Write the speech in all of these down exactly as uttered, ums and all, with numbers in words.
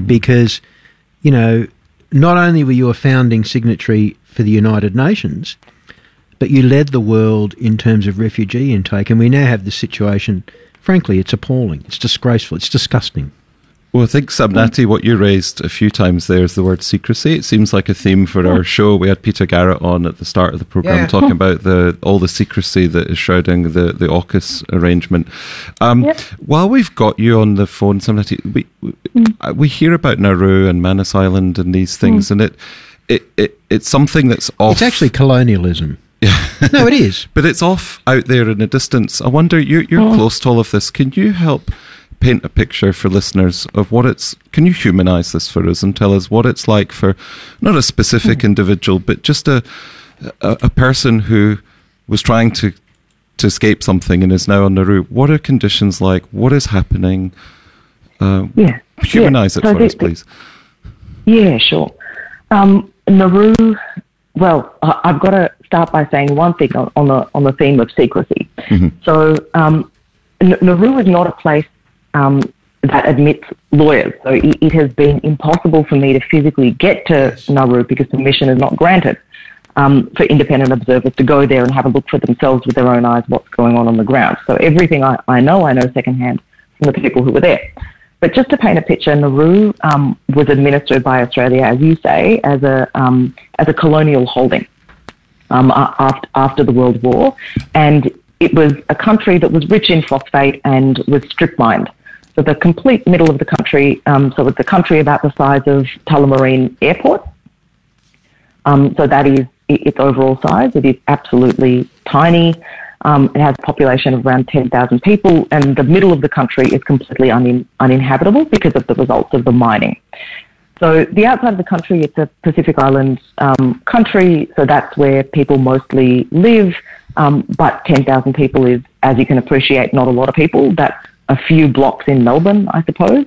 because, you know, not only were you a founding signatory for the United Nations, but you led the world in terms of refugee intake, and we now have this situation. Frankly, it's appalling. It's disgraceful. It's disgusting. Well, I think, Samnati, what you raised a few times there is the word secrecy. It seems like a theme for our show. We had Peter Garrett on at the start of the programme yeah. talking about the all the secrecy that is shrouding the, the AUKUS arrangement. Um, yep. While we've got you on the phone, Samnati, we, we, mm. we hear about Nauru and Manus Island and these things, mm. and it, it, it it's something that's off. It's actually colonialism. Yeah. No, it is. But it's off out there in the distance. I wonder, you're, you're oh. close to all of this. Can you help paint a picture for listeners of what it's, can you humanise this for us and tell us what it's like for not a specific mm. individual, but just a, a a person who was trying to to escape something and is now on Nauru? What are conditions like? What is happening? Uh, yeah. Humanise yeah. it so for the, us, please. Yeah, sure. Um, Nauru, well, I, I've got to start by saying one thing on, on the on the theme of secrecy. Mm-hmm. So um, N- Nauru is not a place Um, that admits lawyers. So it, it has been impossible for me to physically get to yes. Nauru because permission is not granted um, for independent observers to go there and have a look for themselves with their own eyes what's going on on the ground. So everything I, I know, I know secondhand from the people who were there. But just to paint a picture, Nauru um, was administered by Australia, as you say, as a um, as a colonial holding um, after, after the World War. And it was a country that was rich in phosphate and was strip-mined. So the complete middle of the country, um, so it's a country about the size of Tullamarine Airport. Um, so that is its overall size. It is absolutely tiny. Um, it has a population of around ten thousand people, and the middle of the country is completely unin- uninhabitable because of the results of the mining. So the outside of the country, it's a Pacific Island um, country, so that's where people mostly live, um, but ten thousand people is, as you can appreciate, not a lot of people. That's a few blocks in Melbourne, I suppose.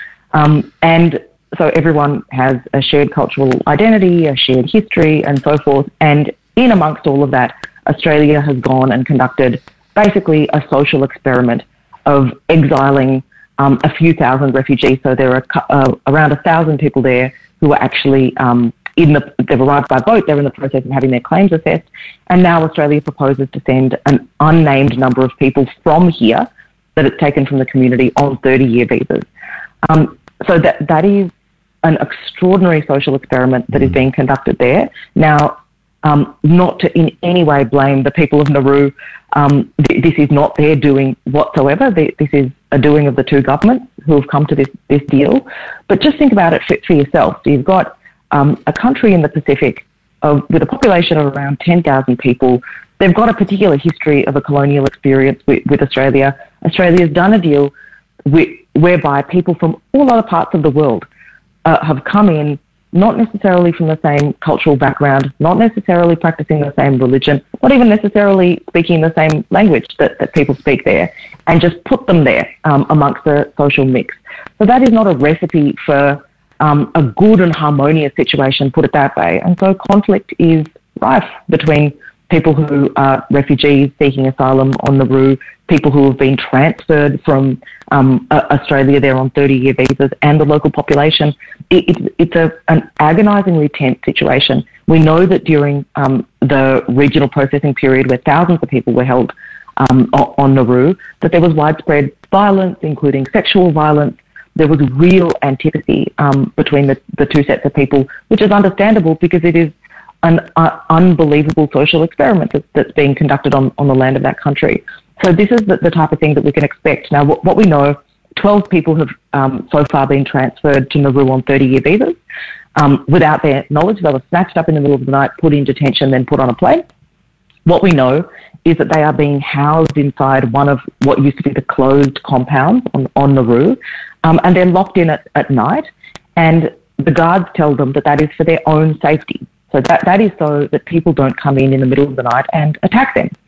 Um, and so everyone has a shared cultural identity, a shared history, and so forth. And in amongst all of that, Australia has gone and conducted basically a social experiment of exiling um, a few thousand refugees. So there are uh, around a thousand people there who are actually um, in the, they've arrived by boat, they're in the process of having their claims assessed. And now Australia proposes to send an unnamed number of people from here that it's taken from the community on thirty-year visas. Um, so that that is an extraordinary social experiment that is being conducted there. Now, um, not to in any way blame the people of Nauru, um, th- this is not their doing whatsoever. Th- this is a doing of the two governments who have come to this, this deal. But just think about it for, for yourself. So you've got um, a country in the Pacific of, with a population of around ten thousand people. They've got a particular history of a colonial experience with, with Australia. Australia's done a deal with, whereby people from all other parts of the world uh, have come in, not necessarily from the same cultural background, not necessarily practicing the same religion, not even necessarily speaking the same language that, that people speak there, and just put them there um, amongst the social mix. So that is not a recipe for um, a good and harmonious situation, put it that way. And so conflict is rife between people who are refugees seeking asylum on Nauru, people who have been transferred from um, uh, Australia there on thirty-year visas, and the local population. It, it, it's a, an agonisingly tense situation. We know that during um, the regional processing period, where thousands of people were held um, on, on Nauru, that there was widespread violence, including sexual violence. There was real antipathy um, between the, the two sets of people, which is understandable because it is an uh, unbelievable social experiment that's, that's being conducted on, on the land of that country. So this is the, the type of thing that we can expect. Now, what, what we know, twelve people have um, so far been transferred to Nauru on thirty-year visas um, without their knowledge. They were snatched up in the middle of the night, put in detention, then put on a plane. What we know is that they are being housed inside one of what used to be the closed compounds on, on Nauru, um, and they're locked in at, at night, and the guards tell them that that is for their own safety. So that, that is so that people don't come in in the middle of the night and attack them.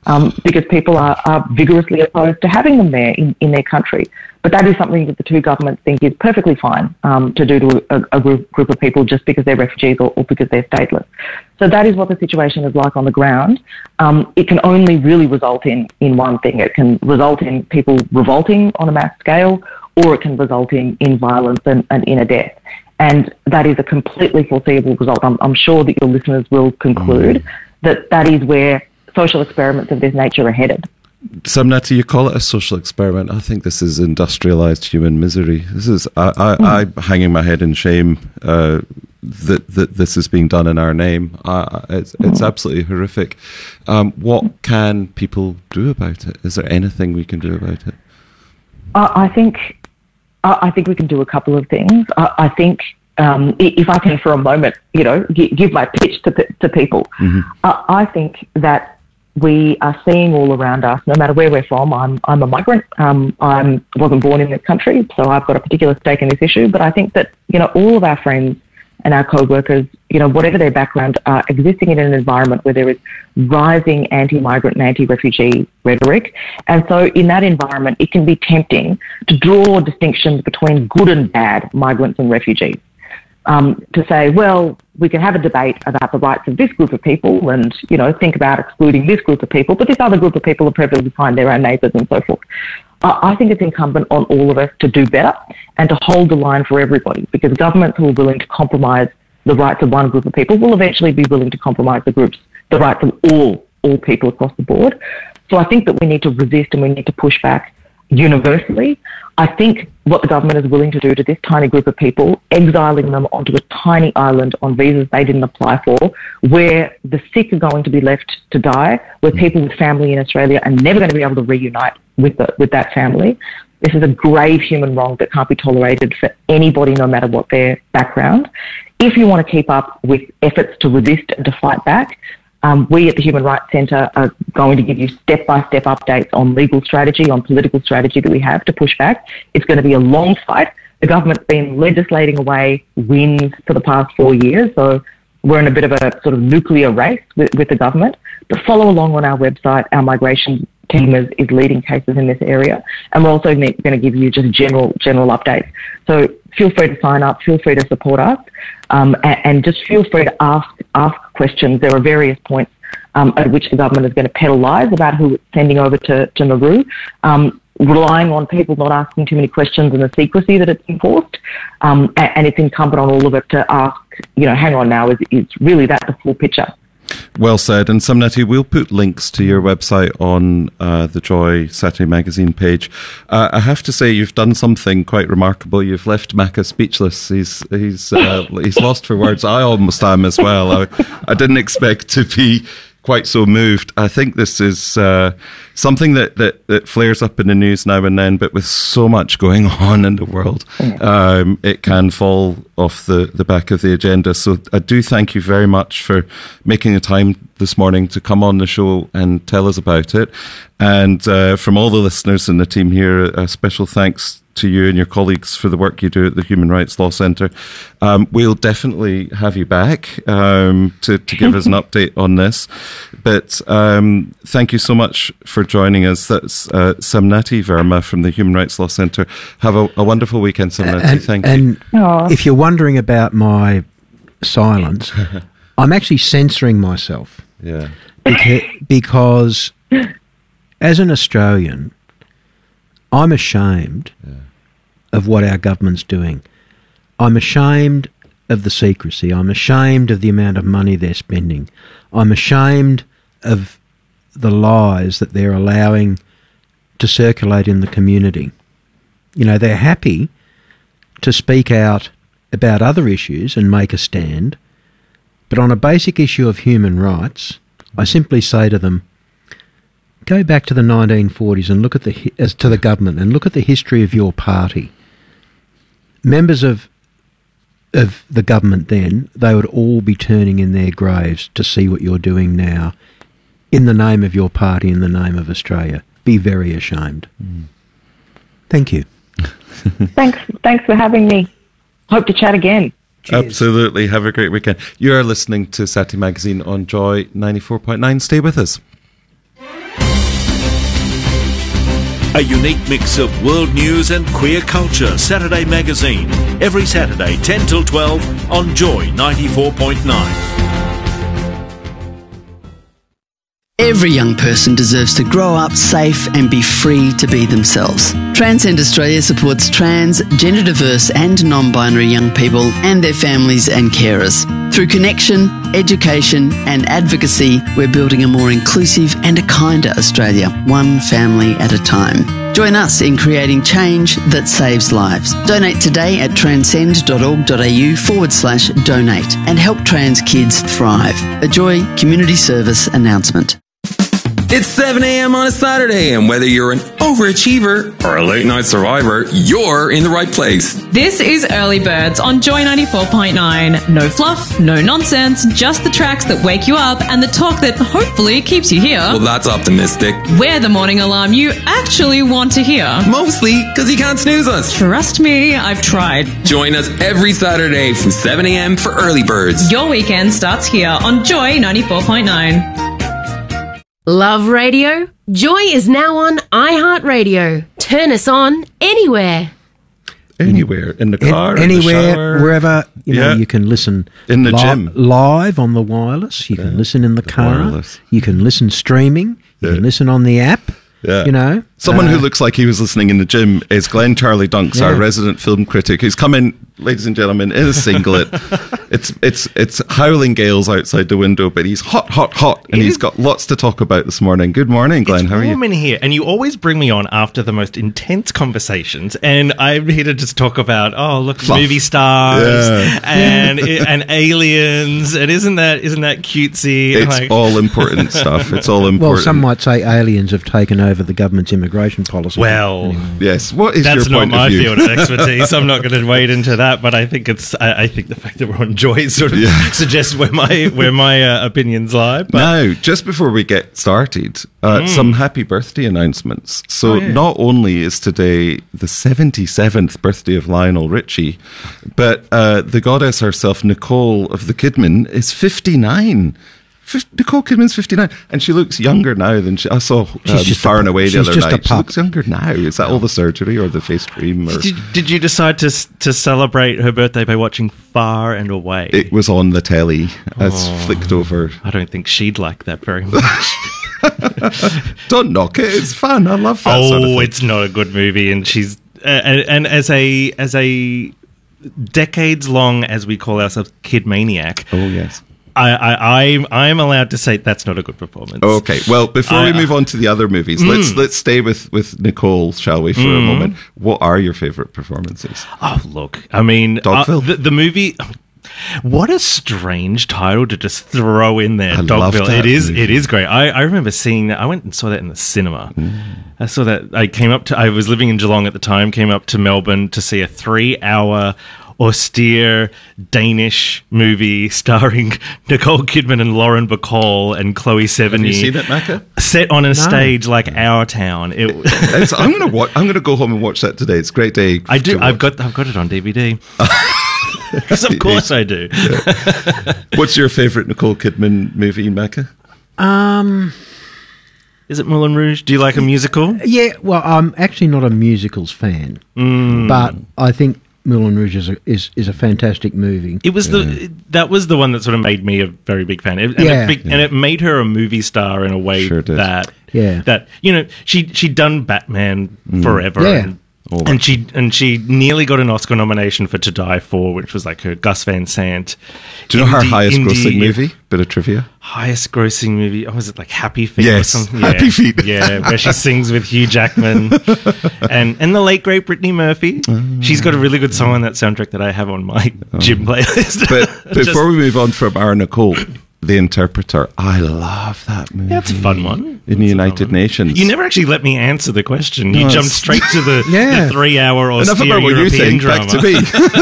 um, because people are, are vigorously opposed to having them there in, in their country. But that is something that the two governments think is perfectly fine um, to do to a, a group, group of people just because they're refugees or, or because they're stateless. So that is what the situation is like on the ground. Um, it can only really result in, in one thing. It can result in people revolting on a mass scale, or it can result in, in violence and, and in a death. And that is a completely foreseeable result. I'm, I'm sure that your listeners will conclude mm. that that is where social experiments of this nature are headed. Samnati, you call it a social experiment. I think this is industrialised human misery. This is I, I, mm. I'm hanging my head in shame uh, that that this is being done in our name. I, it's, it's mm. absolutely horrific. Um, what can people do about it? Is there anything we can do about it? Uh, I think uh, I think we can do a couple of things. I, I think um, if I can, for a moment, you know, g- give my pitch to to people. Mm-hmm. Uh, I think that we are seeing all around us, no matter where we're from. I'm I'm a migrant. Um, I wasn't born in this country, so I've got a particular stake in this issue. But I think that, you know, all of our friends and our co-workers, you know, whatever their background, are existing in an environment where there is rising anti-migrant and anti-refugee rhetoric. And so in that environment, it can be tempting to draw distinctions between good and bad migrants and refugees. Um, to say, well, we can have a debate about the rights of this group of people and, you know, think about excluding this group of people, but this other group of people are perfectly fine, they're our neighbours and so forth. Uh, I think it's incumbent on all of us to do better and to hold the line for everybody, because governments who are willing to compromise the rights of one group of people will eventually be willing to compromise the groups, the rights of all, all people across the board. So I think that we need to resist and we need to push back universally. I think what the government is willing to do to this tiny group of people, exiling them onto a tiny island on visas they didn't apply for, where the sick are going to be left to die, where people with family in Australia are never going to be able to reunite with the, with that family. This is a grave human wrong that can't be tolerated for anybody, no matter what their background. If you want to keep up with efforts to resist and to fight back, Um, we at the Human Rights Centre are going to give you step-by-step updates on legal strategy, on political strategy that we have to push back. It's going to be a long fight. The government's been legislating away wins for the past four years, so we're in a bit of a sort of nuclear race with, with the government. But follow along on our website. Our migration team is, is leading cases in this area, and we're also going to give you just general general updates. So feel free to sign up, feel free to support us, um, and, and just feel free to ask ask questions. There are various points um, at which the government is going to peddle lies about who it's sending over to, to Nauru, um, relying on people not asking too many questions and the secrecy that it's enforced, um, and, and it's incumbent on all of it to ask, you know, hang on now, is, is really that the full picture? Well said. And Samnati, we'll put links to your website on uh, the Joy Saturday Magazine page. Uh, I have to say, you've done something quite remarkable. You've left Macca speechless. He's he's uh, he's lost for words. I almost am as well. I, I didn't expect to be quite so moved. I think this is uh, something that, that, that flares up in the news now and then, but with so much going on in the world, um, it can fall off the, the back of the agenda. So I do thank you very much for making the time this morning to come on the show and tell us about it. And uh, from all the listeners and the team here, a special thanks to you and your colleagues for the work you do at the Human Rights Law Centre. Um, we'll definitely have you back um, to, to give us an update on this. But um, thank you so much for joining us. That's uh, Samnati Verma from the Human Rights Law Centre. Have a, a wonderful weekend, Samnati. And, thank and you. And if you're wondering about my silence, I'm actually censoring myself. Yeah. Because, because as an Australian, I'm ashamed yeah. of what our government's doing. I'm ashamed of the secrecy. I'm ashamed of the amount of money they're spending. I'm ashamed of the lies that they're allowing to circulate in the community. You know, they're happy to speak out about other issues and make a stand, but on a basic issue of human rights, I simply say to them, go back to the nineteen forties and look at the as to the government and look at the history of your party. Members of of the government then, they would all be turning in their graves to see what you're doing now in the name of your party, in the name of Australia. Be very ashamed. Mm. Thank you. Thanks. Thanks for having me. Hope to chat again. Cheers. Absolutely. Have a great weekend. You are listening to Saturday Magazine on Joy ninety-four point nine. Stay with us. A unique mix of world news and queer culture. Saturday Magazine. Every Saturday, ten till twelve on Joy ninety-four point nine. Every young person deserves to grow up safe and be free to be themselves. Transcend Australia supports trans, gender diverse and non-binary young people and their families and carers. Through connection, education and advocacy, we're building a more inclusive and a kinder Australia, one family at a time. Join us in creating change that saves lives. Donate today at transcend.org.au forward slash donate and help trans kids thrive. A Joy Community Service announcement. It's seven a.m. on a Saturday, and whether you're an overachiever or a late-night survivor, you're in the right place. This is Early Birds on Joy ninety-four point nine. No fluff, no nonsense, just the tracks that wake you up and the talk that hopefully keeps you here. Well, that's optimistic. We're the morning alarm you actually want to hear. Mostly because you can't snooze us. Trust me, I've tried. Join us every Saturday from seven a.m. for Early Birds. Your weekend starts here on Joy ninety-four point nine. Love radio? Joy is now on iHeartRadio. Turn us on anywhere. Anywhere. In the car, An- anywhere, in the shower. wherever, you know, Yeah. you can listen. In the li- gym. Live on the wireless. You can Yeah. listen in the, The car. wireless. You can listen streaming. You Yeah. can listen on the app. Yeah. You know. Someone Uh, who looks like he was listening in the gym is Glenn Charlie Dunks, our Yeah. resident film critic, who's come in, ladies and gentlemen, in a singlet. it's it's it's howling gales outside the window, but he's hot, hot, hot, and It he's is- got lots to talk about this morning. Good morning, Glenn. It's How are you? warm in here, and you always bring me on after the most intense conversations, and I'm here to just talk about oh look, Fluff. movie stars Yeah. and and aliens, and isn't that isn't that cutesy? It's Like- all important stuff. It's all important. Well, some might say aliens have taken over the government's immigration policy. Well, yes. What is that's your not point my of view? field of expertise. I'm not going to wade into that, but I think it's. I, I think the fact that we're on Joy sort of Yeah. suggests where my where my uh, opinions lie. But Now, just before we get started, uh, some happy birthday announcements. So, Oh, yeah. not only is today the seventy-seventh birthday of Lionel Richie, but uh, the goddess herself, Nicole of the Kidman, is fifty-nine. Fif- Nicole Kidman's fifty-nine, and she looks younger now than she. I saw um, just Far a- and Away the she's other just a night. She pup. looks younger now. Is that all the surgery or the face cream? Or did, did you decide to s- to celebrate her birthday by watching Far and Away? it was on the telly as Oh. flicked over. I don't think she'd like that very much. Don't knock it. It's fun. I love that. oh, sort of thing. it's not a good movie, and she's uh, and, and as a as a decades long as we call ourselves kid maniac. Oh yes. I, I, I'm I'm allowed to say that's not a good performance. Okay, well, before I- we move on to the other movies, Mm. let's let's stay with, with Nicole, shall we, for a Mm. moment? What are your favourite performances? Oh, look, I mean, uh, Dogville? the, the movie. What a strange title to just throw in there, I loved Dogville. that It is, movie. it is great. I, I remember seeing that. I went and saw that in the cinema. Mm. I saw that. I came up to. I was living in Geelong at the time. Came up to Melbourne to see a three-hour austere Danish movie starring Nicole Kidman and Lauren Bacall and Chloe Sevigny. Have you seen it, Macca? Set on a stage like Our Town. It, It's- I'm gonna watch. I'm gonna go home and watch that today. It's a great day. I do. to I've watch. got. I've got it on D V D. Because of course I do. What's your favourite Nicole Kidman movie, Macca? Um, Is it Moulin Rouge? Do you like a musical? yeah, well, I'm actually not a musicals fan, Mm. but I think Moulin Rouge is a, is, is a fantastic movie. It was the that was the one that sort of made me a very big fan, it, and, Yeah. it big, and it made her a movie star in a way Sure did. that Yeah. that you know she she'd done Batman forever, Yeah. and, Oh, and she and she nearly got an Oscar nomination for To Die For, which was like her Gus Van Sant. Do you know her indie- highest indie- grossing movie? Bit of trivia. Highest grossing movie. Oh, was it like Happy Feet? Yes, or something? Happy yeah. Feet. Yeah, where she sings with Hugh Jackman and and the late great Brittany Murphy. She's got a really good song on that soundtrack that I have on my gym playlist. But Just- before we move on from our Nicole, The Interpreter, I love that movie. That's a fun one. In the United Nations. You never actually let me answer the question. You No, jumped it's- straight to the, Yeah. the three-hour Enough austere about what you European think. drama. Back to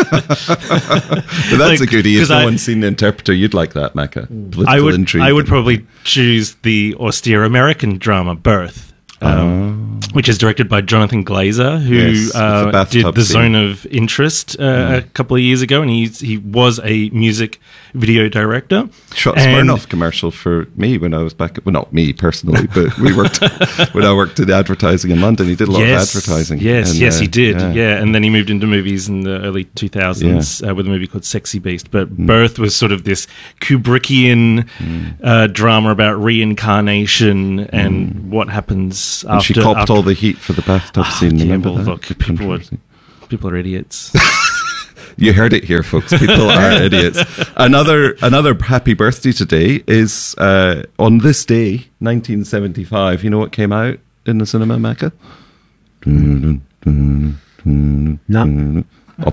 me. But that's Like, a goodie. If 'cause no I- one's seen The Interpreter, you'd like that, Macca. Political I would, intrigue. I would probably choose the austere American drama Birth. Um, oh. Which is directed by Jonathan Glazer, who yes, uh, the did The scene. Zone of Interest uh, mm. a couple of years ago, and he's, he was a music video director. Shot a Smirnoff commercial for me when I was back, well, not me personally, but we worked, when I worked in advertising in London, he did a lot yes, of advertising. Yes, and, yes, uh, he did, yeah. yeah. And then he moved into movies in the early two thousands yeah. uh, with a movie called Sexy Beast. But mm. Birth was sort of this Kubrickian mm. uh, drama about reincarnation and mm. what happens and after... she copped after, all the heat for the bathtub oh, scene. Yeah, remember well, that? look, people are, people are idiots. You heard it here, folks. People are idiots. Another another happy birthday today is uh, on this day, nineteen seventy-five. You know what came out in the cinema, Mecca? No. Oh,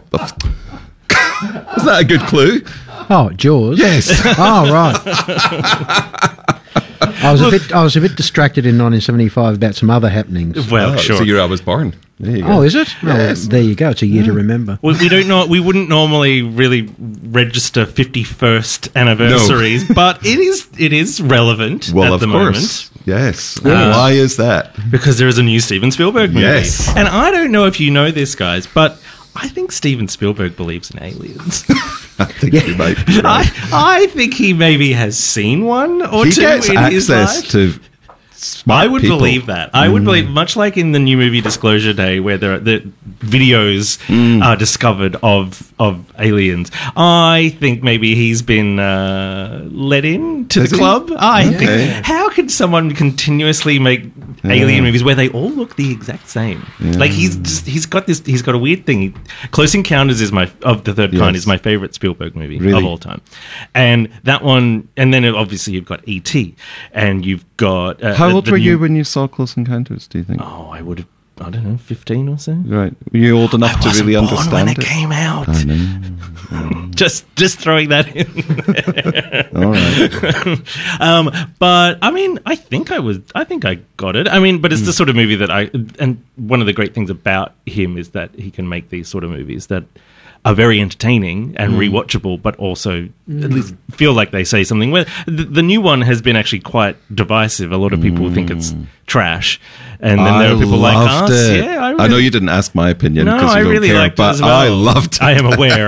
oh. Is that a good clue? Oh, Jaws. Yes. Oh, right. I was a bit. I was a bit distracted in nineteen seventy-five about some other happenings. Well, oh, sure. It's the year I was born. There you go. Oh, is it? Yes. Oh, there you go. It's a year yeah. to remember. We, we don't know. We wouldn't normally really register fifty-first anniversaries, no. but it is. It is relevant well, at the of course. moment. Yes. Yeah. Why is that? Because there is a new Steven Spielberg movie. Yes. And I don't know if you know this, guys, but I think Steven Spielberg believes in aliens. I think yeah. you might be right. I, I think he maybe has seen one or he two gets in his access life. to smart I would people. believe that. I mm. would believe, much like in the new movie Disclosure Day, where there are, the videos mm. are discovered of of aliens. I think maybe he's been uh, let in to Is the he? club. I Okay. think. How can someone continuously make Yeah. alien movies where they all look the exact same? Yeah. Like he's just, he's got this. He's got a weird thing. He, Close Encounters is my of the Third Yes. Kind is my favorite Spielberg movie Really? of all time, and that one. And then obviously you've got E T, and you've got uh, How the- old the were new- you when you saw Close Encounters, do you think? Oh, I would have. I don't know, fifteen or so. Right. Were you old enough I to wasn't really born understand when it? it came out. I know. just, just throwing that in. There. All right. um, but I mean, I think I was. I think I got it. I mean, but it's Hmm. the sort of movie that I. And one of the great things about him is that he can make these sort of movies that are very entertaining and Mm. rewatchable, but also at least feel like they say something. Well, the, the new one has been actually quite divisive. A lot of people think it's trash, and then there I are people like loved us. it. Yeah, I, I really, know you didn't ask my opinion. No, 'cause you I don't really care, liked it but as well. I loved it. I am aware.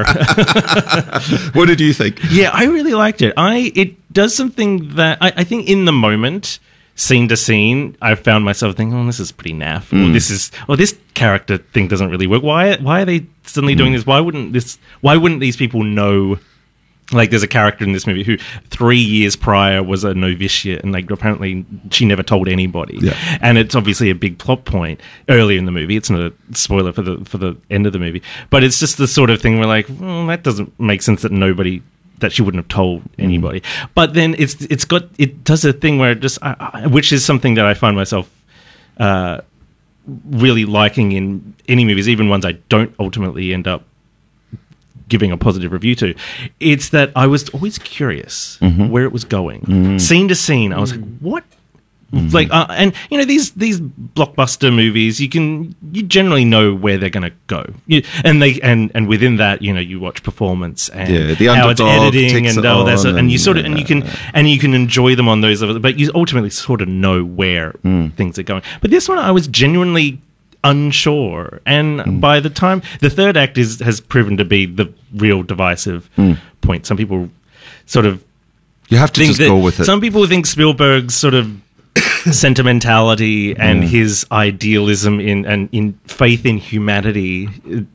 What did you think? Yeah, I really liked it. I it does something that I, I think in the moment, scene to scene, I found myself thinking, "Oh, this is pretty naff," Mm. or "This is," or "This character thing doesn't really work." Why? Why are they suddenly Mm. doing this? Why wouldn't this? Why wouldn't these people know? Like, there's a character in this movie who three years prior was a novitiate, and like apparently she never told anybody. Yeah. And it's obviously a big plot point early in the movie. It's not a spoiler for the for the end of the movie, but it's just the sort of thing where like, well, that doesn't make sense that nobody. That she wouldn't have told anybody, mm. but then it's it's got it does a thing where it just I, I, which is something that I find myself uh, really liking in any movies, even ones I don't ultimately end up giving a positive review to. It's that I was always curious Mm-hmm. where it was going, Mm. scene to scene. I was like, what? Mm-hmm. Like, uh, and you know, these these blockbuster movies, you can you generally know where they're going to go, you, and they and and within that, you know, you watch performance and Yeah, the how it's underdog editing takes and it oh, that's on a, and you and, sort of and you can and you can enjoy them on those levels, but you ultimately sort of know where Mm. things are going. But this one, I was genuinely unsure, and Mm. by the time the third act is has proven to be the real divisive Mm. point. Some people sort of You have to think just that go with it. some people think Spielberg's sort of sentimentality and Yeah. his idealism in and in faith in humanity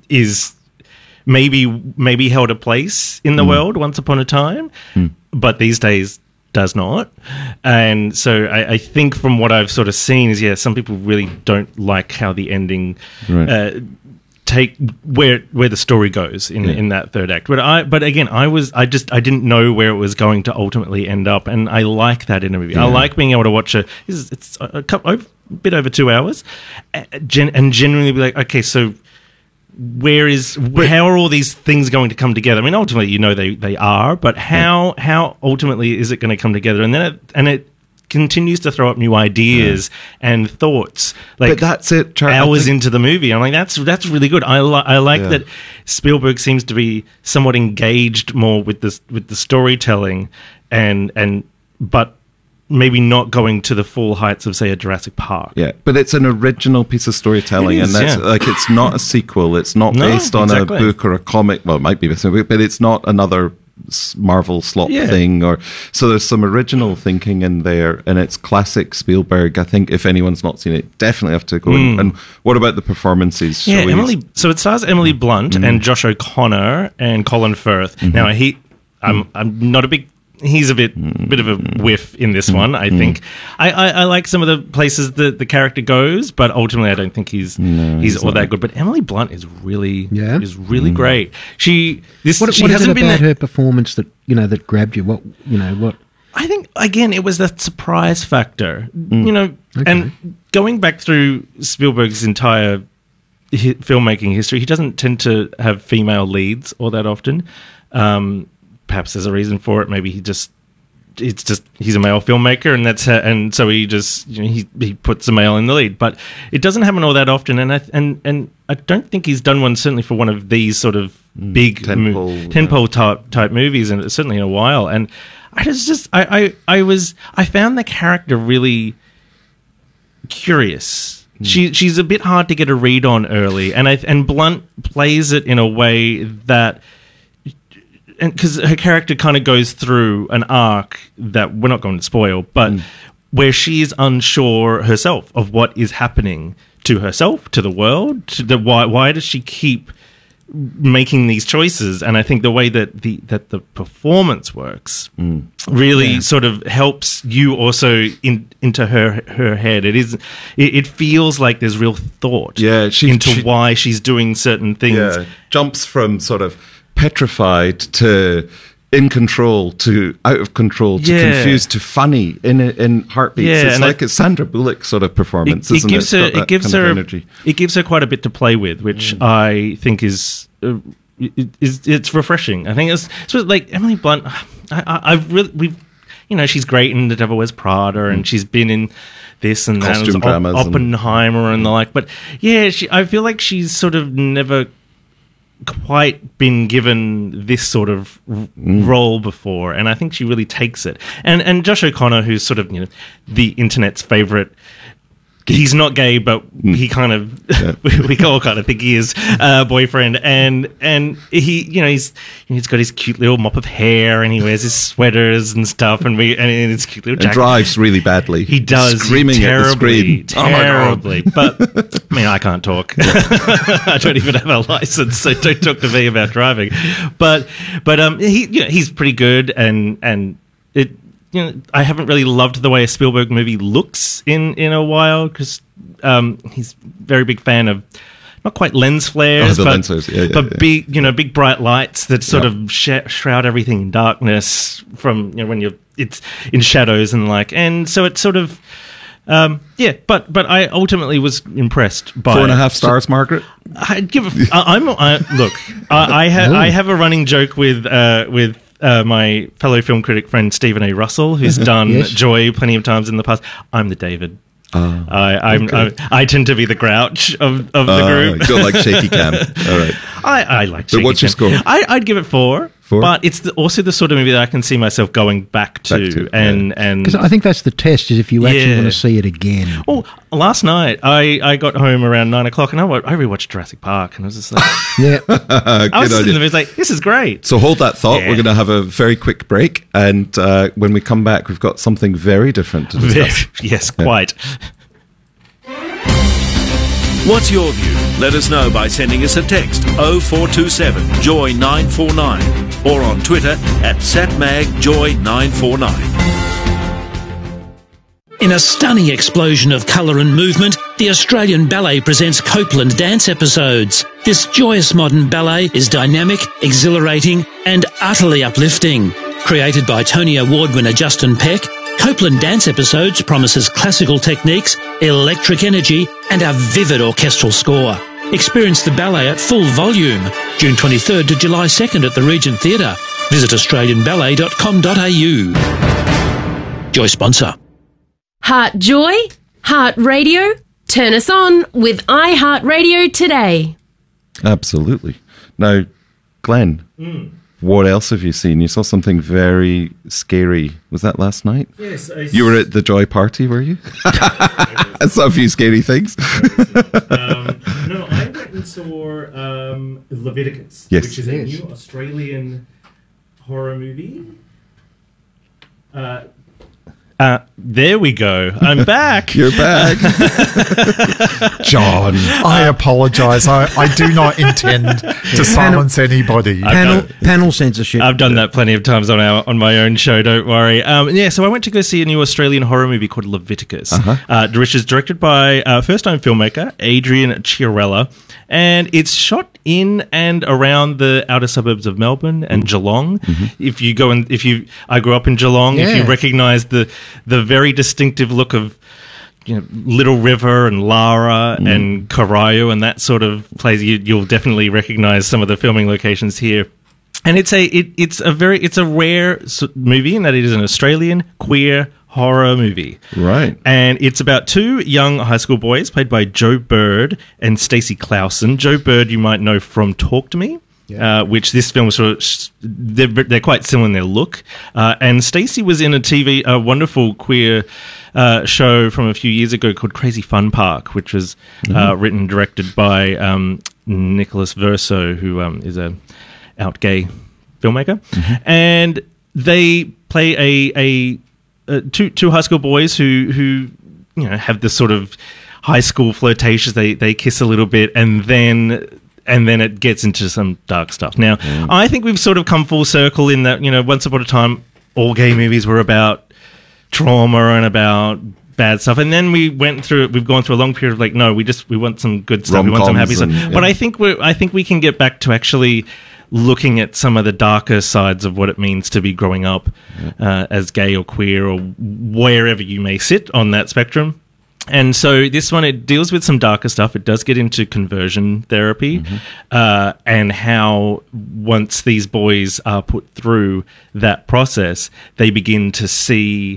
is maybe maybe held a place in the Mm. world once upon a time, Mm. but these days does not. And so I, I think from what I've sort of seen is, yeah, some people really don't like how the ending Right. uh, take where where the story goes in Yeah. in that third act. But I but again I was I just I didn't know where it was going to ultimately end up, and I like that in a movie. Yeah. I like being able to watch a it's, it's a, a couple, a bit over two hours, uh, gen, and genuinely be like, okay, so where is how are all these things going to come together? I mean, ultimately, you know they they are, but how yeah. how ultimately is it going to come together? And then it, and it continues to throw up new ideas yeah. and thoughts. Like but that's it. Char- hours into the movie, I'm like, that's that's really good. I li- I like Yeah. that Spielberg seems to be somewhat engaged more with this with the storytelling, and and but maybe not going to the full heights of, say, a Jurassic Park. Yeah, but it's an original piece of storytelling, It is, and that's yeah. like it's not a sequel. It's not No, based on exactly. a book or a comic. Well, it might be based on a book, but it's not another s- Marvel slot Yeah. thing. Or so there's some original thinking in there, and it's classic Spielberg. I think if anyone's not seen it, definitely have to go. And, and what about the performances? Yeah, Shall we- Emily. So it stars Emily Blunt and Josh O'Connor and Colin Firth. Now he, I'm, I'm not a big. He's a bit, bit of a whiff in this one. I think. I, I, I like some of the places that the character goes, but ultimately, I don't think he's he's all that good. But Emily Blunt is really, Yeah? is really great. She this What, she what is it hasn't been about that- her performance that you know that grabbed you? What you know what? I think again it was that surprise factor, you know, and going back through Spielberg's entire hi- filmmaking history, he doesn't tend to have female leads all that often. Um, perhaps there's a reason for it. Maybe he just it's just he's a male filmmaker, and that's how, and so he just you know, he he puts a male in the lead, but it doesn't happen all that often. And I and and I don't think he's done one certainly for one of these sort of big tentpole, mo- tentpole type type movies, and certainly in a while. And I was just I, I I was I found the character really curious. She she's a bit hard to get a read on early, and I and Blunt plays it in a way that. Because her character kind of goes through an arc that we're not going to spoil, but where she is unsure herself of what is happening to herself, to the world, to the why. Why does she keep making these choices? And I think the way that the that the performance works really sort of helps you also in into her her head. It is it, it feels like there's real thought Yeah, she- into she- why she's doing certain things. Yeah, jumps from sort of petrified to in control to out of control to Yeah. confused to funny in in heartbeats. Yeah, it's and like I- a Sandra Bullock sort of performance, it, it isn't gives it? her It's got that it gives kind of her energy. it gives her quite a bit to play with, which I think is uh, it, is it's refreshing. I think it's sort of like Emily Blunt. I, I, I've really we've you know she's great in The Devil Wears Prada, and she's been in this and that, Costume and dramas and- Oppenheimer and the like. But yeah, she I feel like she's sort of never quite been given this sort of r- role before, and I think she really takes it. And and Josh O'Connor, who's sort of you know the internet's favorite. He's not gay, but he kind of we all kind of think he is uh, boyfriend, and and he you know he's he's got his cute little mop of hair, and he wears his sweaters and stuff, and we and his cute little And jacket. drives really badly. He does screaming he at the terribly, screen. Oh my God. terribly. But I mean, I can't talk. I don't even have a license, so don't talk to me about driving. But but um, he you know, he's pretty good, and and it. You know, I haven't really loved the way a Spielberg movie looks in, in a while because um, he's a very big fan of not quite lens flares, Oh, the but, lens flares, yeah, yeah, but yeah. big, you know, big bright lights that sort Yeah. of sh- shroud everything in darkness from you know when you're it's in shadows and like, and so it's sort of. Um, yeah, but but I ultimately was impressed by Four and a half it. stars, Margaret. I'd give. A, I, I'm I, look. I, I have I have a running joke with uh, with uh, my fellow film critic friend Stephen A. Russell, who's done Yes. Joy plenty of times in the past. I'm the David. Oh, I I'm, okay. I, I tend to be the grouch of, of the Uh, group. you don't like shaky cam. All right. I, I like. So Shaky what's your Cam. score? I, I'd give it four. Four? But it's the, also the sort of movie that I can see myself going back to, Back to, and yeah. and Because I think that's the test: is if you actually Yeah. want to see it again. Oh, last night I, I got home around nine o'clock and I, wa- I rewatched Jurassic Park and I was just like, Yeah, I was Good sitting idea. there, I was like, this is great. So hold that thought. Yeah. We're going to have a very quick break, and uh, when we come back, we've got something very different to discuss. Yes, quite. What's your view? Let us know by sending us a text oh four two seven joy nine four nine or on Twitter at satmagjoy nine four nine. In a stunning explosion of colour and movement, the Australian Ballet presents Copeland Dance Episodes. This joyous modern ballet is dynamic, exhilarating and utterly uplifting. Created by Tony Award winner Justin Peck, Copeland Dance Episodes promises classical techniques, electric energy and a vivid orchestral score. Experience the ballet at full volume, June twenty-third to July second at the Regent Theatre. Visit australian ballet dot com dot a u. Joy sponsor. Heart Joy? Heart Radio? Turn us on with iHeartRadio today. Absolutely. Now, Glenn, what else have you seen? You saw something very scary. Was that last night? Yes. I You were at the Joy Party, were you? I saw a few scary things. um, no, I went and saw um, Leviticus, Yes. which is a Yes. new Australian horror movie. Uh, uh, there we go. I'm back. You're back. John. I apologise. I, I do not intend to silence anybody. Panel, panel censorship. I've done that plenty of times on our on my own show. Don't worry. Um, yeah, so I went to go see a new Australian horror movie called Leviticus, Uh-huh. uh, which is directed by uh, first-time filmmaker Adrian Chiarella, and it's shot in and around the outer suburbs of Melbourne and Geelong. If you go and if you, I grew up in Geelong. If you Yeah. recognise the the very distinctive look of, you know, Little River and Lara and Corail and that sort of place, you, you'll definitely recognise some of the filming locations here. And it's a it, it's a very it's a rare s- movie in that it is an Australian queer horror movie. Right. And it's about two young high school boys played by Joe Bird and Stacey Clausen. Joe Bird you might know from Talk to Me. Uh, which this film sort of sh- they're, they're quite similar in their look, uh, and Stacey was in a T V, a wonderful queer uh, show from a few years ago called Crazy Fun Park, which was uh, written and directed by um, Nicholas Verso, who um, is a out gay filmmaker, and they play a, a, a two two high school boys who who you know have this sort of high school flirtations. They they kiss a little bit, and then. And then it gets into some dark stuff. Now, I think we've sort of come full circle in that, you know, once upon a time, all gay movies were about trauma and about bad stuff. And then we went through, we've gone through a long period of like, no, we just, we want some good stuff. We want some happy stuff. Rom-coms and- But yeah. I think we're, I think we can get back to actually looking at some of the darker sides of what it means to be growing up uh, as gay or queer or wherever you may sit on that spectrum. And so this one, it deals with some darker stuff. It does get into conversion therapy uh, and how once these boys are put through that process, they begin to see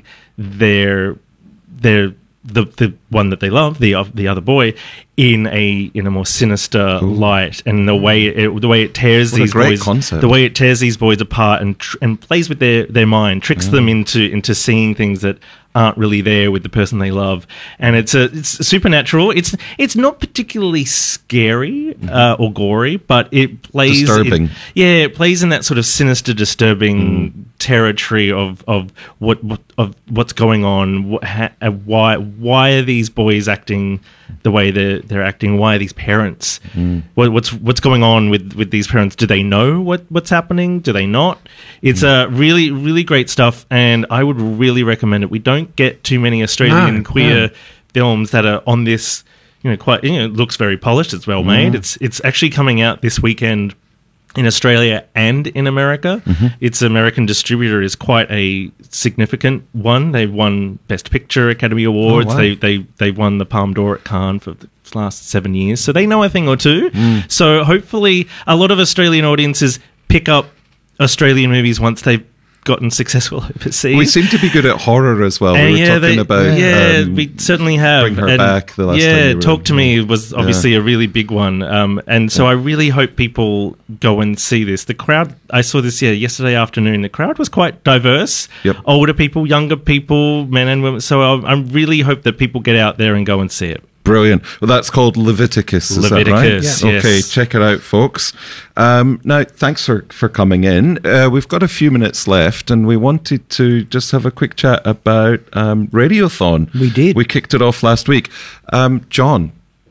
their their the the one that they love, the the other boy, in a in a more sinister light, and the way it, the way it tears What a these great boys, concept. the way it tears these boys apart and tr- and plays with their, their mind, tricks them into into seeing things that aren't really there with the person they love, and it's a it's supernatural. It's it's not particularly scary uh, or gory, but it plays Disturbing. it- yeah, it plays in that sort of sinister, disturbing territory of of what, what of what's going on. What, ha, uh, why why are these boys acting the way they're they're acting? Why are these parents? What, what's what's going on with, with these parents? Do they know what, what's happening? Do they not? It's a uh, really really great stuff, and I would really recommend it. We don't get too many Australian No, queer no. films that are on this. You know, quite. You know, it looks very polished. It's well made. It's it's actually coming out this weekend in Australia and in America. Its American distributor is quite a significant one. They've won Best Picture Academy Awards. wow. They they they won the Palme d'Or at Cannes for the last seven years. So they know a thing or two. So hopefully a lot of Australian audiences pick up Australian movies once they've gotten successful overseas. We seem to be good at horror as well. And we were yeah, talking they- about yeah, um, we certainly have. Bring Her And Back the last yeah, time you were Talk in. to Me was obviously a really big one, um, and so I really hope people go and see this. The crowd, I saw this yeah yesterday afternoon. The crowd was quite diverse. Yep. Older people, younger people, men and women. So I, I really hope that people get out there and go and see it. Brilliant. Well, that's called Leviticus, is Leviticus, that right? yeah. Okay, yes. check it out, folks. Um, now, thanks for, for coming in. Uh, we've got a few minutes left, and we wanted to just have a quick chat about um, Radiothon. We did. We kicked it off last week. Um, John,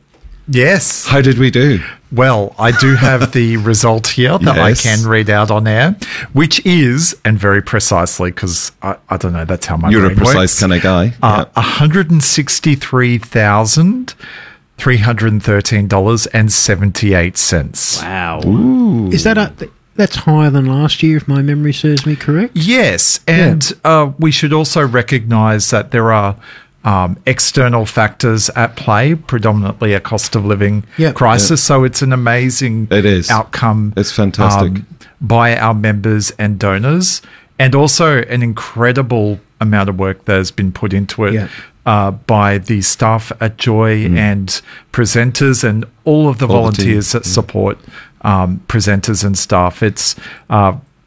Yes. how did we do? Well, I do have the result here that Yes. I can read out on air, which is, and very precisely, because I, I don't know, that's how my You're a brain precise works. kind of guy. Uh, one hundred sixty-three thousand three hundred thirteen dollars and seventy-eight cents. Wow. Is that a, that's higher than last year, if my memory serves me correct? Yes, and uh, we should also recognise that there are um, external factors at play, predominantly a cost of living Yeah. crisis. So it's an amazing It is. outcome. It's fantastic. um, by our members and donors, and also an incredible amount of work that has been put into it. Yeah. Uh, by the staff at Joy and presenters and all of the All the team. volunteers that support um, presenters and staff. It's uh,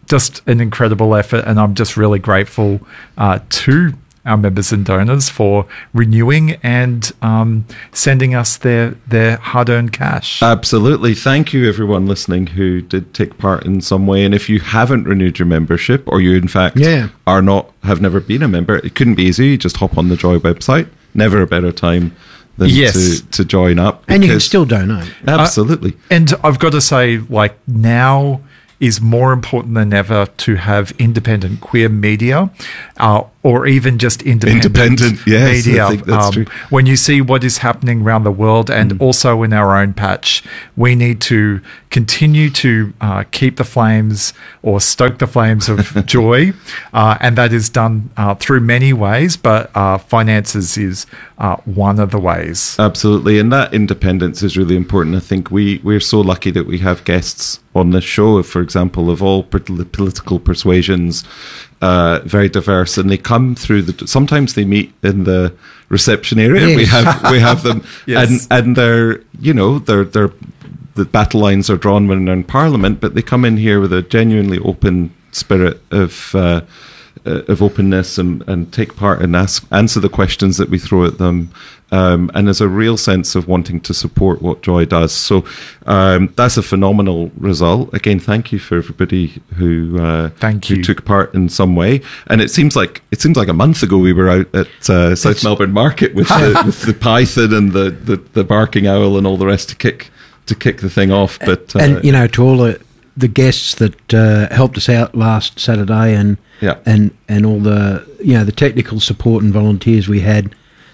just an incredible effort, and I'm just really grateful uh, to our members and donors for renewing and um, sending us their, their hard-earned cash. Absolutely. Thank you, everyone listening who did take part in some way. And if you haven't renewed your membership, or you, in fact, yeah. are not, have never been a member, it couldn't be easy. You just hop on the Joy website. Never a better time than yes. to, to join up. And you can still donate. Absolutely. Uh, and I've got to say, like, now is more important than ever to have independent queer media, uh, or even just independent, independent yes, media. I think that's um, true. When you see what is happening around the world and mm. also in our own patch, we need to continue to uh, keep the flames or stoke the flames of joy, uh, and that is done uh, through many ways, but uh, finances is uh, one of the ways. Absolutely, and that independence is really important. I think we, we're so lucky that we have guests on this show, for example, of all political persuasions, uh, very diverse, and they come through the. Sometimes they meet in the reception area. Yes. We have we have them, yes. and and they're you know they're they're the battle lines are drawn when they're in Parliament, but they come in here with a genuinely open spirit of. Uh, Uh, of openness and, and take part and ask, answer the questions that we throw at them. Um, and there's a real sense of wanting to support what Joy does. So um, that's a phenomenal result. Again, thank you for everybody who uh, thank who you. took part in some way. And it seems like it seems like a month ago we were out at uh, South Melbourne Market with the, with the python and the, the, the barking owl and all the rest to kick to kick the thing off. But uh, and you know, to all the the guests that uh, helped us out last Saturday and. Yeah. And and all the you know the technical support and volunteers we had,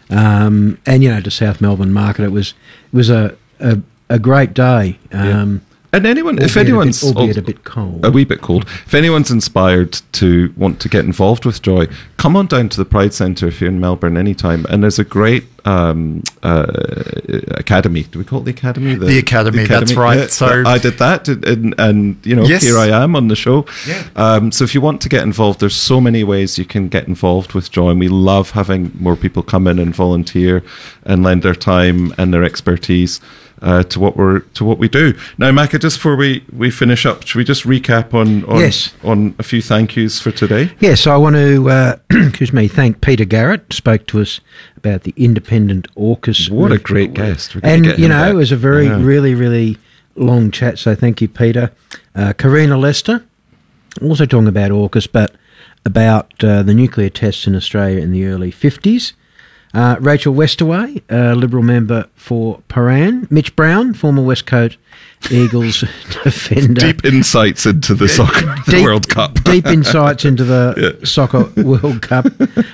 um, and you know to South Melbourne Market, it was it was a a, a great day. Um, yeah. And anyone, if anyone's a bit, albeit a bit cold, a wee bit cold, if anyone's inspired to want to get involved with Joy, come on down to the Pride Centre if you're in Melbourne anytime. And there's a great um, uh, academy. Do we call it the academy? The, the, academy, the academy, that's right. Yeah, so I did that, and, and you know, yes. here I am on the show. Yeah. Um, so if you want to get involved, there's so many ways you can get involved with Joy, and we love having more people come in and volunteer and lend their time and their expertise. Uh, to what we're to what we do now, Macca. Just before we, we finish up, should we just recap on on, yes. on a few thank yous for today? Yes, I want to uh, excuse me. Thank Peter Garrett. Spoke to us about the Independent AUKUS. What a great guest! And you know, back. It was a very yeah. really really long chat. So thank you, Peter. Uh, Karina Lester, also talking about AUKUS, but about uh, the nuclear tests in Australia in the early fifties. Uh, Rachel Westaway, uh, Liberal member for Paran. Mitch Brown, former West Coast Eagles defender. Deep insights into the soccer deep, World Cup. Deep insights into the yeah. Soccer World Cup.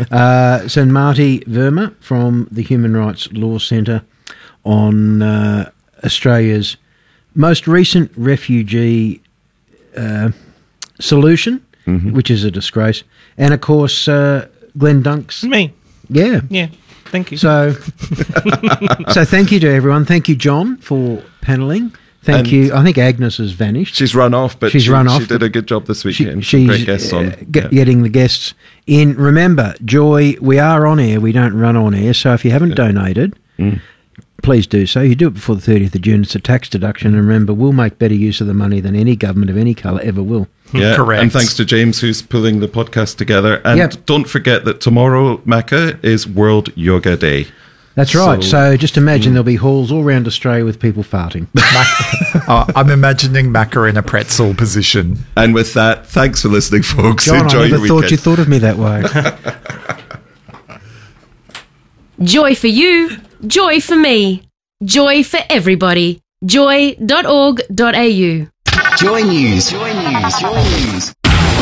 Uh, so Marty Verma from the Human Rights Law Centre on uh, Australia's most recent refugee uh, solution, mm-hmm. which is a disgrace. And, of course, uh, Glenn Dunks. Me. Yeah. Yeah. Thank you. So, so thank you to everyone. Thank you, John, for panelling. Thank and you. I think Agnes has vanished. She's run off, but she's she, run off. She did a good job this week. She, getting she's great guests on. Uh, get, yeah. Getting the guests in. Remember, Joy, we are on air. We don't run on air. So if you haven't yeah. donated, mm. please do so. You do it before the thirtieth of June. It's a tax deduction. And remember, we'll make better use of the money than any government of any colour ever will. Yeah, correct. And thanks to James who's pulling the podcast together. And yep. don't forget that tomorrow, Macca, is World Yoga Day. That's right. So, so just imagine mm. there'll be halls all around Australia with people farting. uh, I'm imagining Macca in a pretzel position. And with that, thanks for listening, folks. John, Enjoy I never your thought weekend. you thought of me that way. Joy for you, joy for me, joy for everybody. joy dot org dot a u. Joy News. Joy News. Joy News.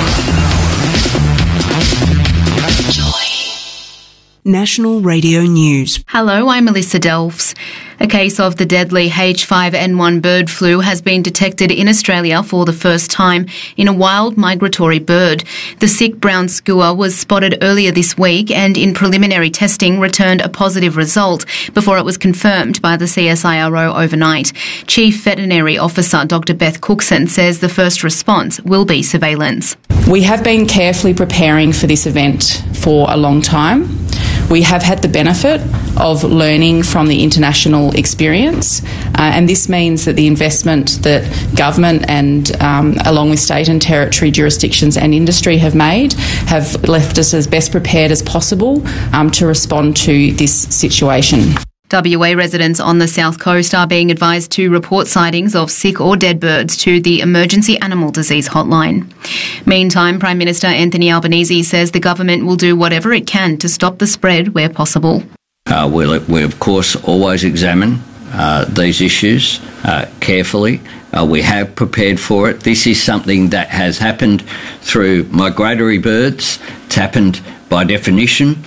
Joy. National Radio News. Hello, I'm Melissa Delves. A case of the deadly H five N one bird flu has been detected in Australia for the first time in a wild migratory bird. The sick brown skua was spotted earlier this week and in preliminary testing returned a positive result before it was confirmed by the C S I R O overnight. Chief Veterinary Officer Doctor Beth Cookson says the first response will be surveillance. We have been carefully preparing for this event for a long time. We have had the benefit of learning from the international experience, uh, and this means that the investment that government and um, along with state and territory jurisdictions and industry have made have left us as best prepared as possible um, to respond to this situation. W A residents on the south coast are being advised to report sightings of sick or dead birds to the Emergency Animal Disease Hotline. Meantime, Prime Minister Anthony Albanese says the government will do whatever it can to stop the spread where possible. Uh, we'll, we, of course, always examine uh, these issues uh, carefully. Uh, we have prepared for it. This is something that has happened through migratory birds. It's happened by definition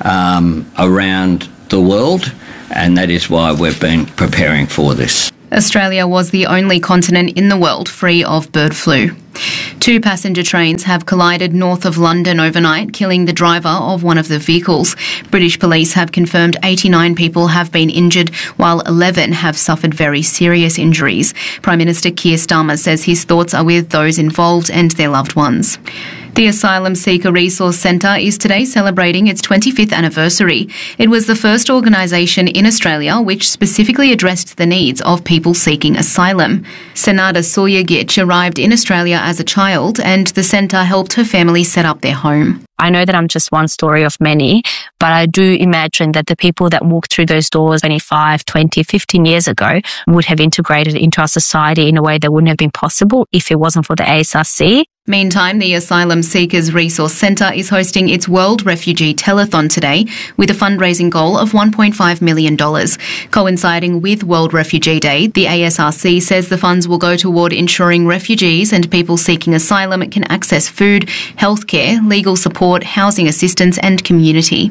um, around the world, and that is why we've been preparing for this. Australia was the only continent in the world free of bird flu. Two passenger trains have collided north of London overnight, killing the driver of one of the vehicles. British police have confirmed eighty-nine people have been injured, while eleven have suffered very serious injuries. Prime Minister Keir Starmer says his thoughts are with those involved and their loved ones. The Asylum Seeker Resource Centre is today celebrating its twenty-fifth anniversary. It was the first organisation in Australia which specifically addressed the needs of people seeking asylum. Senada Sawyergitch arrived in Australia as a child, and the centre helped her family set up their home. I know that I'm just one story of many, but I do imagine that the people that walked through those doors twenty-five, twenty, fifteen years ago would have integrated into our society in a way that wouldn't have been possible if it wasn't for the A S R C. Meantime, the Asylum Seekers Resource Centre is hosting its World Refugee Telethon today with a fundraising goal of one point five million dollars. Coinciding with World Refugee Day, the A S R C says the funds will go toward ensuring refugees and people seeking asylum can access food, healthcare, legal support, housing assistance and community.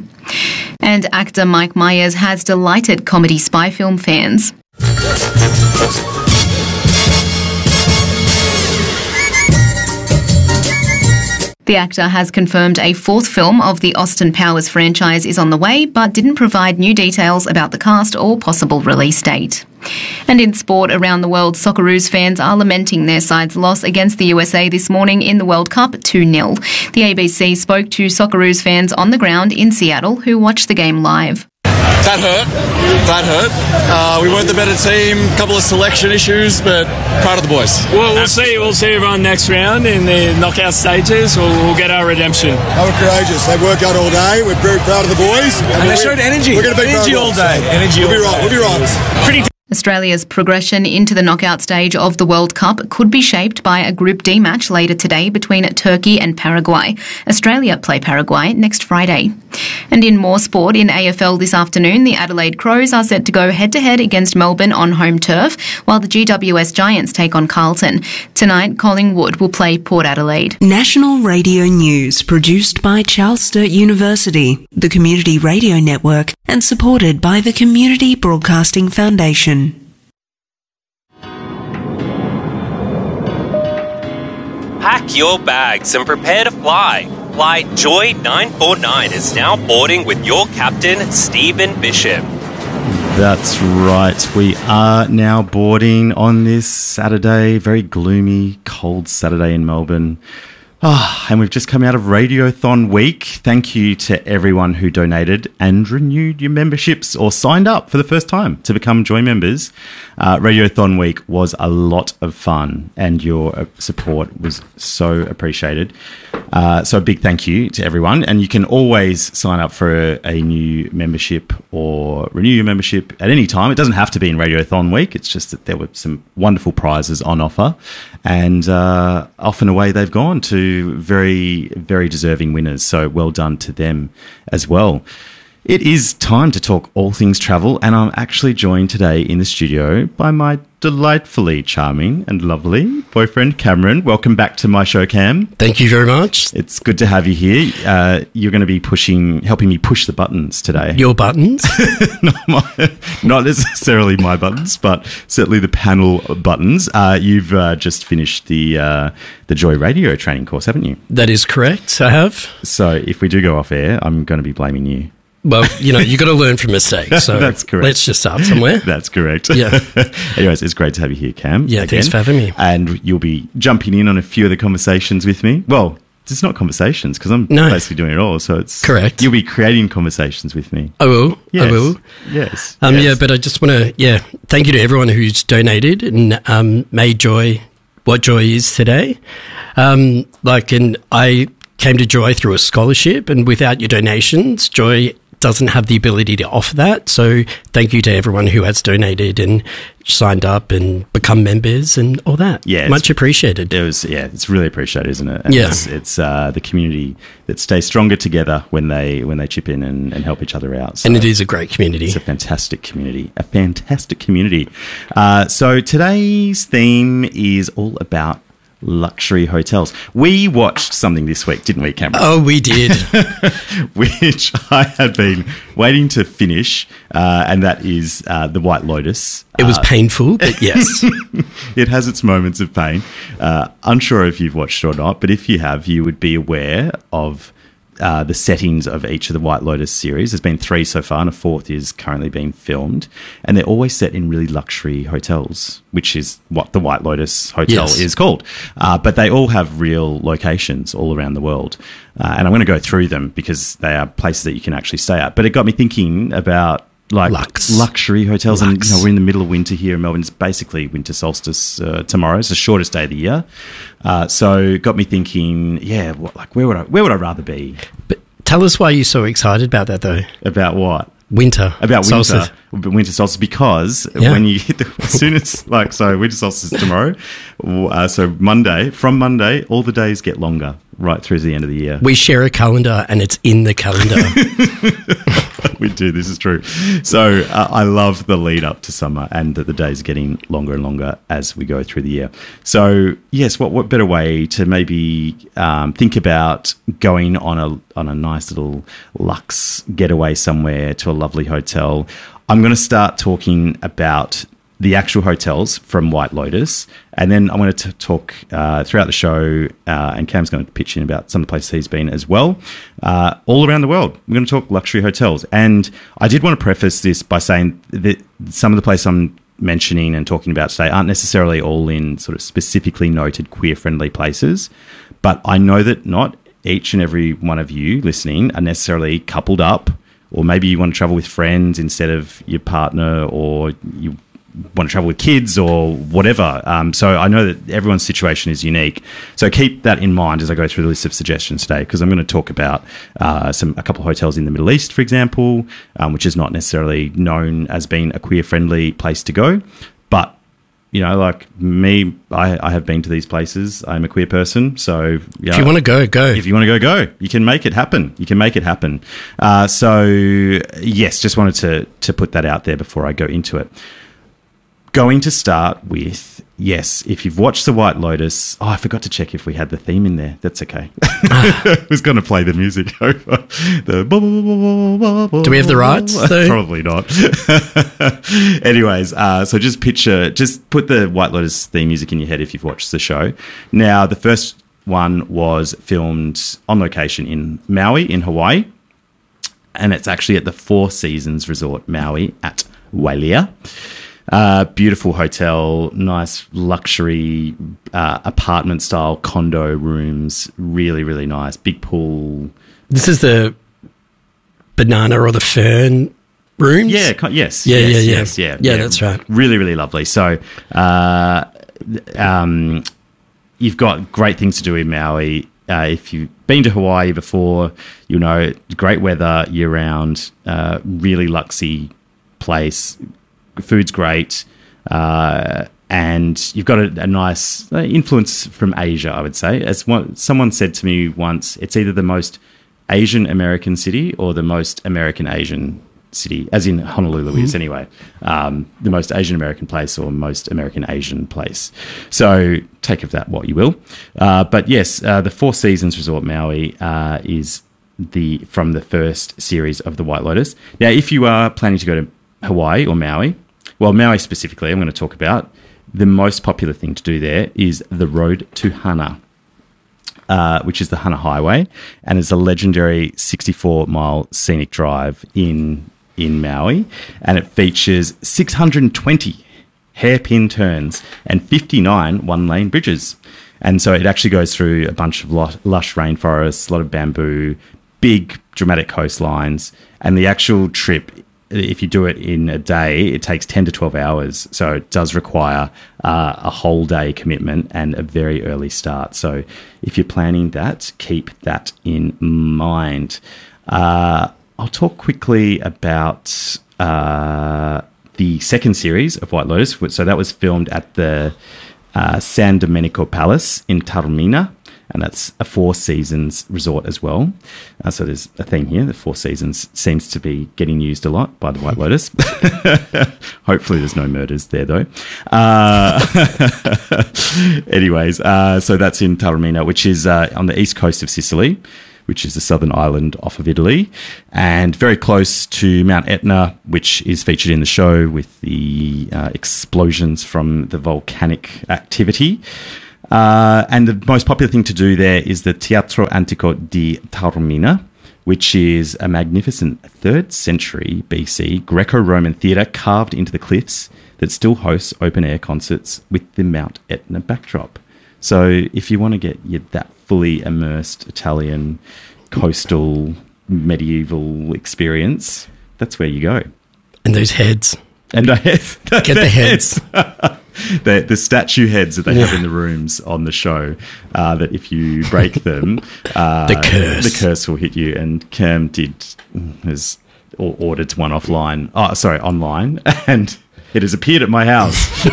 And actor Mike Myers has delighted comedy spy film fans. The actor has confirmed a fourth film of the Austin Powers franchise is on the way, but didn't provide new details about the cast or possible release date. And in sport around the world, Socceroos fans are lamenting their side's loss against the U S A this morning in the World Cup two nil. The A B C spoke to Socceroos fans on the ground in Seattle who watched the game live. That hurt. That hurt. Uh, we weren't the better team. A couple of selection issues, but proud of the boys. Well, we'll see. We'll see everyone next round in the knockout stages. We'll, we'll get our redemption. They were courageous. They worked out all day. We're very proud of the boys. And, and they showed energy. We're going to be energy all day. So energy we'll all be right. day. We'll be right. Pretty. Australia's progression into the knockout stage of the World Cup could be shaped by a Group D match later today between Turkey and Paraguay. Australia play Paraguay next Friday. And in more sport, in A F L this afternoon, the Adelaide Crows are set to go head-to-head against Melbourne on home turf, while the G W S Giants take on Carlton. Tonight, Collingwood will play Port Adelaide. National Radio News, produced by Charles Sturt University, the Community Radio Network, and supported by the Community Broadcasting Foundation. Pack your bags and prepare to fly. Flight Joy nine four nine is now boarding with your captain, Stephen Bishop. That's right. We are now boarding on this Saturday, very gloomy, cold Saturday in Melbourne. Ah, and we've just come out of Radiothon Week. Thank you to everyone who donated and renewed your memberships or signed up for the first time to become Joy members. Uh, Radiothon Week was a lot of fun and your support was so appreciated. Uh, so a big thank you to everyone. And you can always sign up for a, a new membership or renew your membership at any time. It doesn't have to be in Radiothon Week. It's just that there were some wonderful prizes on offer. And uh, off and away they've gone to very, very deserving winners. So well done to them as well. It is time to talk all things travel, and I'm actually joined today in the studio by my delightfully charming and lovely boyfriend, Cameron. Welcome back to my show, Cam. Thank you very much. It's good to have you here. Uh, you're going to be pushing, helping me push the buttons today. Your buttons? not, my, not necessarily my buttons, but certainly the panel buttons. Uh, you've uh, just finished the uh, the Joy Radio training course, haven't you? That is correct. I have. So if we do go off air, I'm going to be blaming you. Well, you know, you've got to learn from mistakes. So that's correct. Let's just start somewhere. That's correct. Yeah. Anyways, it's great to have you here, Cam. Yeah, again. thanks for having me. And you'll be jumping in on a few of the conversations with me. Well, it's not conversations because I'm No. basically doing it all. So it's Correct. You'll be creating conversations with me. I will. Yes. I will. Yes. Um, yes. Yeah, but I just want to, yeah, thank you to everyone who's donated and um, made Joy what Joy is today. Um, like, and I came to Joy through a scholarship, and without your donations, Joy doesn't have the ability to offer that. So thank you to everyone who has donated and signed up and become members and all that. Yeah, much appreciated. It was, yeah, it's really appreciated, isn't it? And Yeah. it's, it's uh, the community that stays stronger together when they when they chip in and, and help each other out. So And it is a great community. It's a fantastic community, a fantastic community. Uh, so today's theme is all about luxury hotels. We watched something this week, didn't we, Cameron? Oh, we did. Which I had been waiting to finish, uh, and that is uh, The White Lotus. It was Uh, painful, but yes. It has its moments of pain. Uh, unsure if you've watched it or not, but if you have, you would be aware of uh, the settings of each of the White Lotus series. There's been three so far, and a fourth is currently being filmed. And they're always set in really luxury hotels, which is what the White Lotus Hotel Yes. is called. Uh, but they all have real locations all around the world. Uh, and I'm going to go through them because they are places that you can actually stay at. But it got me thinking about like Lux. luxury hotels, Lux. and you know, we're in the middle of winter here in Melbourne. It's basically winter solstice uh, tomorrow. It's the shortest day of the year, uh, so it got me thinking. Yeah, what, like where would I where would I rather be? But tell us why you're so excited about that, though. About what? Winter. About winter, Solstice. winter solstice, because Yeah. when you hit the, as soon as like so winter solstice is tomorrow, uh, so Monday from Monday, all the days get longer right through to the end of the year. We share a calendar, and it's in the calendar. We do. This is true. So uh, I love the lead up to summer, and that the days are getting longer and longer as we go through the year. So yes, what what better way to maybe um, think about going on a on a nice little luxe getaway somewhere to a lovely hotel? I'm going to start talking about the actual hotels from White Lotus, and then I'm going to t- talk uh, throughout the show, uh, and Cam's going to pitch in about some of the places he's been as well, uh, all around the world. We're going to talk luxury hotels, and I did want to preface this by saying that some of the places I'm mentioning and talking about today aren't necessarily all in sort of specifically noted queer-friendly places, but I know that not each and every one of you listening are necessarily coupled up, or maybe you want to travel with friends instead of your partner, or you want to travel with kids or whatever. Um, so I know that everyone's situation is unique. So keep that in mind as I go through the list of suggestions today, because I'm going to talk about uh, some a couple of hotels in the Middle East, for example, um, which is not necessarily known as being a queer-friendly place to go. But, you know, like me, I, I have been to these places. I'm a queer person. So you If know, you want to go, go. If you want to go, go. You can make it happen. You can make it happen. Uh, so, yes, just wanted to to put that out there before I go into it. Going to start with, yes, if you've watched The White Lotus... Oh, I forgot to check if we had the theme in there. That's okay. I was going to play the music over. The Do we have the rights, though? Probably not. Anyways, uh, so just picture... Just put the White Lotus theme music in your head if you've watched the show. Now, the first one was filmed on location in Maui in Hawaii, and it's actually at the Four Seasons Resort Maui at Wailea. Uh, beautiful hotel, nice luxury uh, apartment style condo rooms, really, really nice. Big pool. This is the banana or the fern rooms? Yeah, co- yes. Yeah, yes, yeah, yeah. yes, yeah. Yeah, that's right. Really, really lovely. So, uh, um, you've got great things to do in Maui. Uh, if you've been to Hawaii before, you know, great weather year round, uh, really luxy place. Food's great, uh, and you've got a, a nice influence from Asia, I would say. As one, someone said to me once, it's either the most Asian American city or the most American Asian city, as in Honolulu mm-hmm. is anyway, um, the most Asian American place or most American Asian place. So take of that what you will. Uh, but yes, uh, the Four Seasons Resort Maui uh, is the from the first series of the White Lotus. Now, if you are planning to go to Hawaii or Maui, well, Maui specifically, I'm going to talk about, the most popular thing to do there is the Road to Hana, uh, which is the Hana Highway, and it's a legendary sixty-four mile scenic drive in in Maui, and it features six hundred twenty hairpin turns and fifty-nine one-lane bridges. And so it actually goes through a bunch of lush, lush rainforests, a lot of bamboo, big dramatic coastlines, and the actual trip, if you do it in a day, it takes ten to twelve hours. So it does require uh, a whole day commitment and a very early start. So if you're planning that, keep that in mind. Uh, I'll talk quickly about uh, the second series of White Lotus. So that was filmed at the uh, San Domenico Palace in Taormina, and that's a Four Seasons resort as well. Uh, so there's a theme here. The Four Seasons seems to be getting used a lot by the White Lotus. Hopefully there's no murders there, though. Uh, anyways, uh, so that's in Taormina, which is uh, on the east coast of Sicily, which is the southern island off of Italy, and very close to Mount Etna, which is featured in the show with the uh, explosions from the volcanic activity. Uh, and the most popular thing to do there is the Teatro Antico di Taormina, which is a magnificent third century B C Greco-Roman theatre carved into the cliffs that still hosts open-air concerts with the Mount Etna backdrop. So if you want to get your, that fully immersed Italian coastal medieval experience, that's where you go. And those heads. And the heads. Get the heads. the, the statue heads that they yeah. have in the rooms on the show, uh, that if you break them, uh, the curse. The curse will hit you. And Cam did, has ordered one offline. Oh, sorry, online. And it has appeared at my house.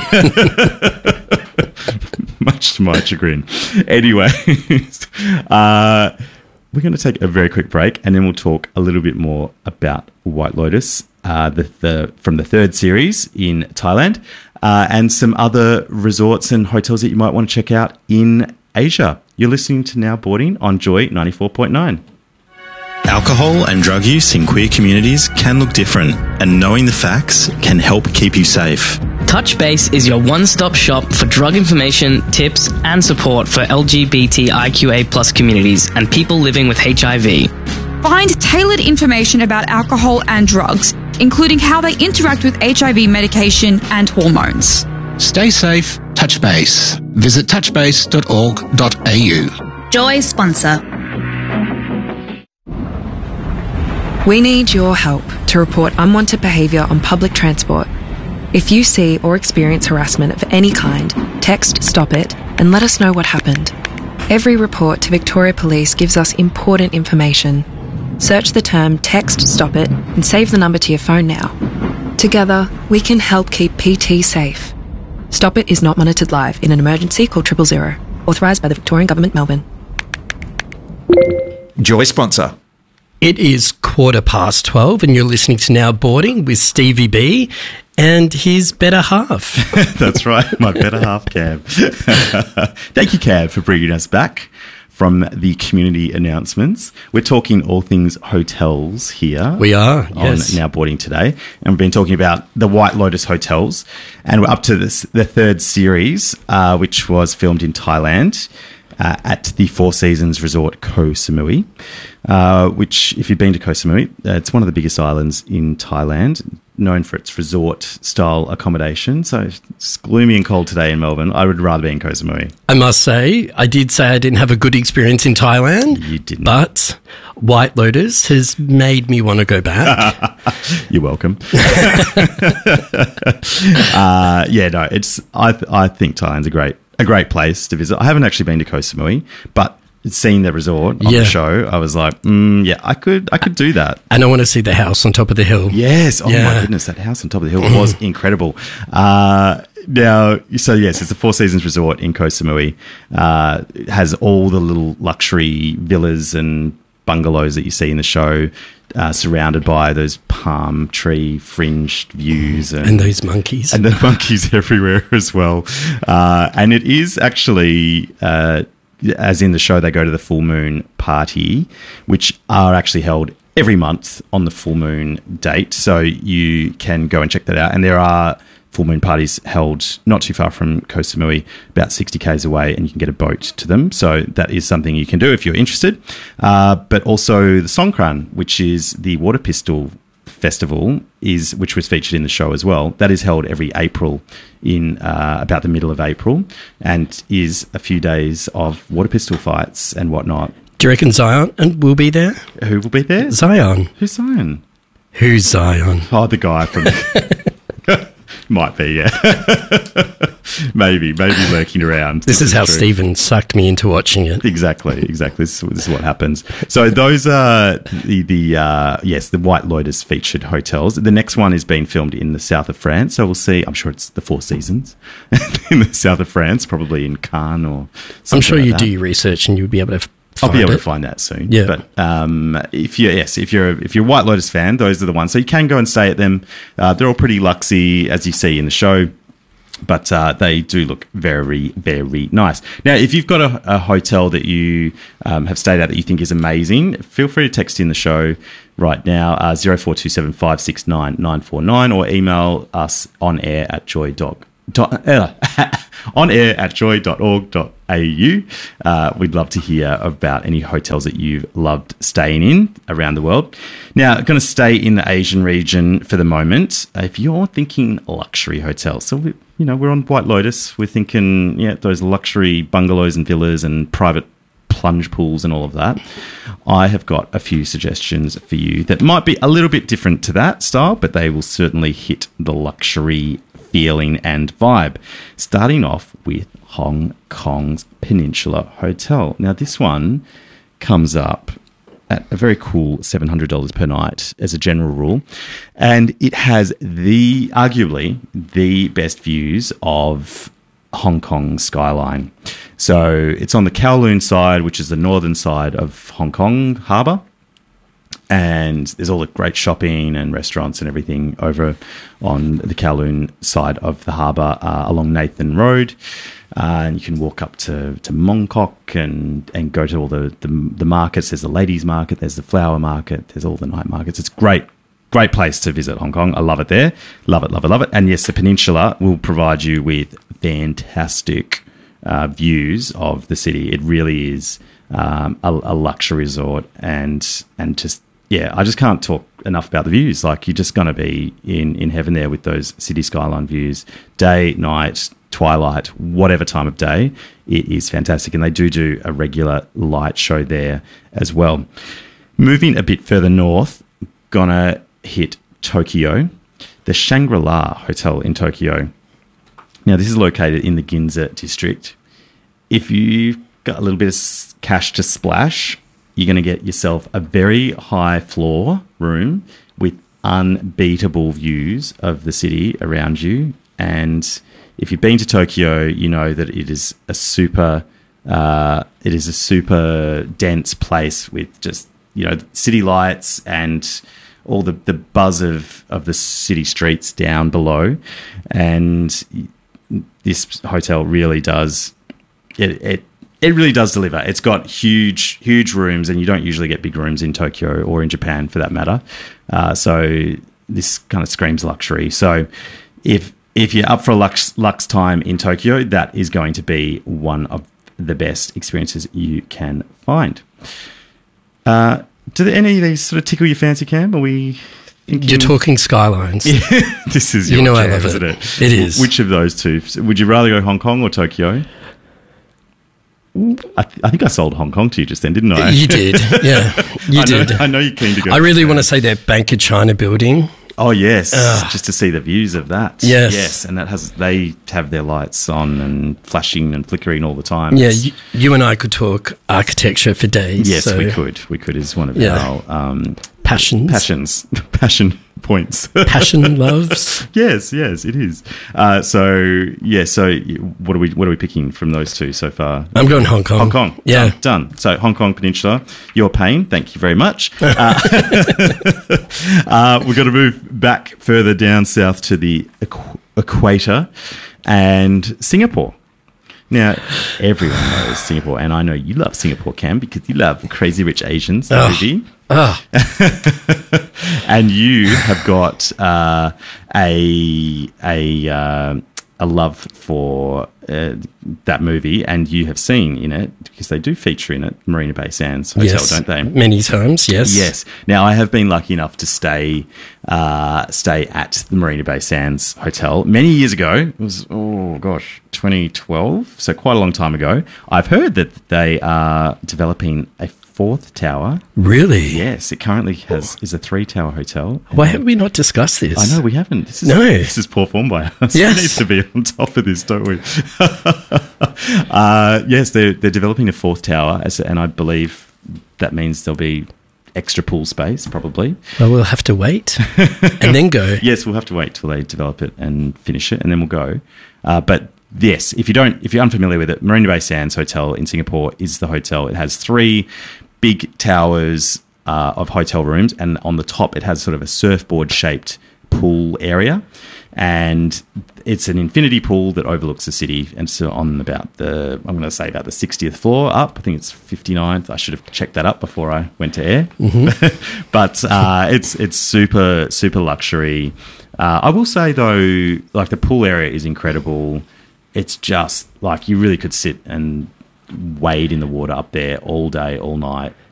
Much to my chagrin. Anyway, uh, we're going to take a very quick break, and then we'll talk a little bit more about White Lotus, uh, the, the from the third series in Thailand, uh, and some other resorts and hotels that you might want to check out in Asia. You're listening to Now Boarding on Joy ninety-four point nine. Alcohol and drug use in queer communities can look different, and knowing the facts can help keep you safe. Touch Base is your one-stop shop for drug information, tips, and support for L G B T I Q A plus communities and people living with H I V. Find tailored information about alcohol and drugs, including how they interact with H I V medication and hormones. Stay safe, Touch Base. Visit touch base dot org dot a u. Joy sponsor. We need your help to report unwanted behaviour on public transport. If you see or experience harassment of any kind, text Stop It and let us know what happened. Every report to Victoria Police gives us important information. Search the term Text Stop It and save the number to your phone now. Together, we can help keep P T safe. Stop It is not monitored live. In an emergency, call triple zero. Authorised by the Victorian Government, Melbourne. Joy sponsor. It is quarter past twelve, and you're listening to Now Boarding with Stevie B and his better half. That's right, my better half, Cab. Thank you, Cab, for bringing us back from the community announcements. We're talking all things hotels here. We are, on yes. Now Boarding today. And we've been talking about the White Lotus hotels. And we're up to this, the third series, uh, which was filmed in Thailand. Uh, at the Four Seasons Resort Koh Samui, uh, which, if you've been to Koh Samui, uh, it's one of the biggest islands in Thailand, known for its resort-style accommodation. So it's gloomy and cold today in Melbourne. I would rather be in Koh Samui. I must say, I did say I didn't have a good experience in Thailand. You didn't. But White Lotus has made me want to go back. You're welcome. uh, yeah, no, it's. I th- I think Thailand's a great. A great place to visit. I haven't actually been to Koh Samui, but seeing the resort on Yeah. the show, I was like, mm, yeah, I could, I could do that. And I want to see the house on top of the hill. Yes. Oh Yeah. my goodness, that house on top of the hill was incredible. Uh, now, so yes, it's a Four Seasons resort in Koh Samui. Uh, it has all the little luxury villas and bungalows that you see in the show, uh, surrounded by those palm tree fringed views and, And those monkeys. and the monkeys everywhere as well. Uh, and it is actually, uh, as in the show, they go to the full moon party, which are actually held every month on the full moon date. So you can go and check that out. And there are full moon parties held not too far from Koh Samui, about sixty kays away, and you can get a boat to them. So that is something you can do if you're interested. Uh, but also the Songkran, which is the water pistol Festival is, which was featured in the show as well, that is held every April in uh, about the middle of April, and is a few days of water pistol fights and whatnot. Do you reckon Zion and will be there? Who will be there? Zion. Who's Zion? Who's Zion? Oh, the guy from... Might be, yeah. maybe, maybe lurking around. This, this is, is how true. Stephen sucked me into watching it. Exactly, exactly. This, this is what happens. So those are the, the uh, yes, the White Lotus featured hotels. The next one is being filmed in the south of France. So we'll see. I'm sure it's the Four Seasons in the south of France, probably in Cannes or something I'm sure like you that. do your research and you'll be able to I'll be able it. to find that soon. Yeah. But um, if you're yes, if you're if you're a White Lotus fan, those are the ones. So you can go and stay at them. Uh, they're all pretty luxy, as you see in the show, but uh, they do look very, very nice. Now, if you've got a, a hotel that you um, have stayed at that you think is amazing, feel free to text in the show right now, uh, zero four two seven five six nine nine four nine, or email us on air at joy dot dot uh, on air at joy dot org dot a u. Uh, we'd love to hear about any hotels that you've loved staying in around the world. Now, going to stay in the Asian region for the moment. Uh, if you're thinking luxury hotels, so we, you know, we're on White Lotus. We're thinking, yeah, those luxury bungalows and villas and private plunge pools and all of that. I have got a few suggestions for you that might be a little bit different to that style, but they will certainly hit the luxury feeling and vibe. Starting off with Hong Kong's Peninsula Hotel. Now, this one comes up at a very cool seven hundred dollars per night as a general rule, and it has the, arguably, the best views of Hong Kong skyline. So it's on the Kowloon side, which is the northern side of Hong Kong Harbour. And there's all the great shopping and restaurants and everything over on the Kowloon side of the harbour uh, along Nathan Road. Uh, and you can walk up to, to Mongkok and, and go to all the, the, the markets. There's the ladies' market, there's the flower market, there's all the night markets. It's great. Great place to visit Hong Kong. I love it there. Love it, love it, love it. And yes, the Peninsula will provide you with fantastic uh, views of the city. It really is um, a, a luxury resort, and and just, yeah, I just can't talk enough about the views. Like, you're just going to be in, in heaven there with those city skyline views. Day, night, twilight, whatever time of day, it is fantastic. And they do do a regular light show there as well. Moving a bit further north, gonna hit Tokyo, the Shangri-La Hotel in Tokyo. Now, this is located in the Ginza district. If you've got a little bit of cash to splash, you're going to get yourself a very high floor room with unbeatable views of the city around you. And if you've been to Tokyo, you know that it is a super, uh, it is a super dense place with just, you know, city lights and all the, the buzz of, of the city streets down below. And this hotel really does, it, it, it really does deliver. It's got huge, huge rooms, and you don't usually get big rooms in Tokyo or in Japan for that matter. Uh, so this kind of screams luxury. So if if you're up for a lux, lux time in Tokyo, that is going to be one of the best experiences you can find. Uh, do any of these sort of tickle your fancy, Cam? Are we thinking... You're talking skylines. This is your you know jam, I love isn't it. it? It is. Which of those two? Would you rather go Hong Kong or Tokyo? I, th- I think I sold Hong Kong to you just then, didn't I? You did, yeah. You I did. Know, I know you're keen to go. I really want to say that Bank of China building. Oh yes, Ugh. just to see the views of that. Yes, yes, and that has they have their lights on and flashing and flickering all the time. Yeah, you, you and I could talk architecture for days. Yes, so. we could. We could is one of Yeah. our um, passions. Passions, passion points. Passion loves. Yes, yes, it is. Uh, so yeah, so what are we what are we picking from those two so far? I'm going Hong Kong. Hong Kong. Yeah, done. done. So Hong Kong Peninsula, your pain. Thank you very much. Uh, uh, we've got to move back further down south to the equ- equator and Singapore. Now, everyone knows Singapore, and I know you love Singapore, Cam, because you love Crazy Rich Asians, the oh. movie. Oh. And you have got uh, a a uh, a love for uh, that movie, and you have seen in it, because they do feature in it, Marina Bay Sands Hotel, yes, don't they? Many times, yes. Yes. Now, I have been lucky enough to stay uh, stay at the Marina Bay Sands Hotel many years ago. It was, oh gosh, twenty twelve, so quite a long time ago. I've heard that they are developing a fourth tower. Really? Yes, it currently has is a three-tower hotel. Why have we not discussed this? I know we haven't. This is, no. This is poor form by us. Yes. We need to be on top of this, don't we? uh, yes, they're, they're developing a fourth tower, as, and I believe that means there'll be extra pool space, probably. Well, we'll have to wait and then go. Yes, we'll have to wait till they develop it and finish it, and then we'll go. Uh, but yes, if you don't, if you're unfamiliar with it, Marina Bay Sands Hotel in Singapore is the hotel. It has three big towers uh, of hotel rooms, and on the top it has sort of a surfboard-shaped pool area, and it's an infinity pool that overlooks the city, and so on about the, I'm going to say about the sixtieth floor up. I think it's fifty-ninth. I should have checked that up before I went to air. Mm-hmm. But uh, it's it's super, super luxury. Uh, I will say, though, like the pool area is incredible. It's just like you really could sit and wade in the water up there all day, all night.